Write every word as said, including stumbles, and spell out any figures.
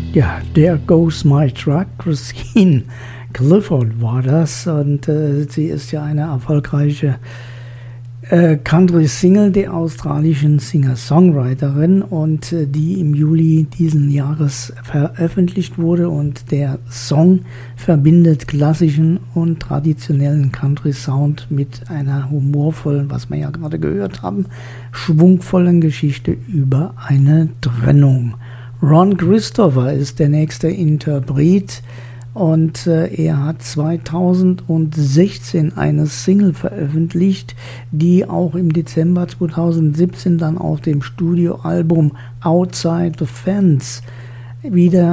Ja, There Goes My Truck, Christine Clifford war das, und äh, sie ist ja eine erfolgreiche äh, Country-Single der australischen Singer-Songwriterin, und äh, die im Juli diesen Jahres veröffentlicht wurde, und der Song verbindet klassischen und traditionellen Country-Sound mit einer humorvollen, was wir ja gerade gehört haben, schwungvollen Geschichte über eine Trennung. Ron Christopher ist der nächste Interpret, und äh, er hat zweitausendsechzehn eine Single veröffentlicht, die auch im Dezember zweitausendsiebzehn dann auf dem Studioalbum Outside the Fence wieder